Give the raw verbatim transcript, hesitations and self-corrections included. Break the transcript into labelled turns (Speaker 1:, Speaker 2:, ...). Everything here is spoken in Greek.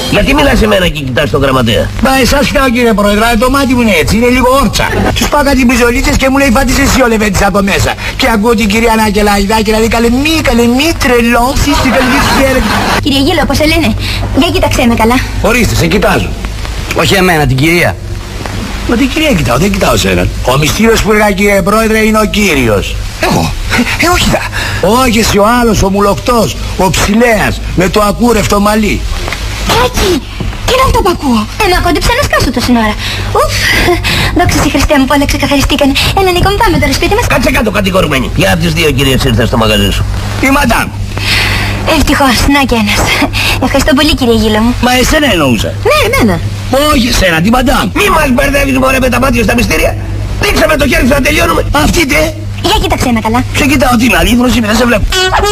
Speaker 1: Γιατί μιλάς σε μένα και κοιτάς τον γραμματέα?
Speaker 2: Μα εσάς κοιτάω κύριε Πρόεδρε, το μάτι μου είναι έτσι, είναι λίγο όρτσα. Τους πάω κάτι μπιζολίτσες και μου λέει φάτησε εσύ ο Λεβέντης από μέσα. Και ακούω την κυρία Νακελαϊδάκη να λέει καλέ μη, καλέ μη τρελώσεις την καλή χέρι.
Speaker 3: Κύριε Γύλο, πώς σε λένε? Για κοίταξέ με καλά.
Speaker 2: Ορίστε, σε κοιτάζω.
Speaker 1: Όχι εμένα, την κυρία.
Speaker 2: Μα την κυρία κοιτάω, δεν κοιτάω σέναν. Ο μυστήριος που έλεγα κύριε Πρόεδρε είναι ο κύριος. Εγώ. Ε, όχι τα. Όχι εσύ ο άλλος, ο μουλοκτός, ο ψηλέας, με το ακούρευτο μαλλί.
Speaker 3: Κάκι, τι είναι αυτό που ακούω? Ε, μα κόντεψα να σκάσω τόση ώρα. Ουφ, δόξα στη Χριστέ μου που όλα ξεκαθαριστήκανε. Έλα Νίκο, πάμε τώρα σπίτι μας.
Speaker 1: Κάτσε κάτω κατηγορουμένη. Ποια από τις δύο κυρίες ήρθε στο μαγαζί σου?
Speaker 2: Η μαντάμ.
Speaker 3: Ευτυχώς, να και ένας. Ευχαριστώ πολύ κύριε Γύλο μου.
Speaker 2: Μα εσένα εννοούσα.
Speaker 3: Ναι, εμένα.
Speaker 2: Όχι εσένα, τη μαντάμ.
Speaker 1: Μη μας μπερδεύεις μωρέ με τα μάτια στα μυστήρια. Δείξαμε το χέρι σου να τελειώνουμε.
Speaker 2: Αυτή τε.
Speaker 3: Για κοίταξέ με καλά.
Speaker 2: Σε κοιτάω, τι είναι αλήθινος, δεν σε βλέπω.